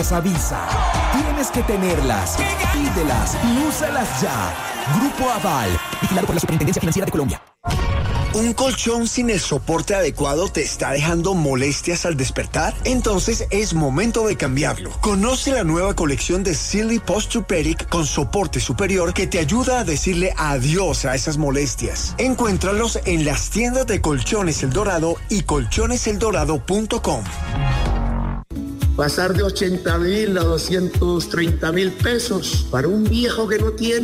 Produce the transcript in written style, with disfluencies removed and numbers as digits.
avisa. Tienes que tenerlas. Pídelas y úsalas ya. Grupo Aval, vigilado por la Superintendencia Financiera de Colombia. ¿Un colchón sin el soporte adecuado te está dejando molestias al despertar? Entonces es momento de cambiarlo. Conoce la nueva colección de Silly Posturepedic con soporte superior que te ayuda a decirle adiós a esas molestias. Encuéntralos en las tiendas de Colchones El Dorado y colchoneseldorado.com. Pasar de 80.000 a 230.000 pesos para un viejo que no tiene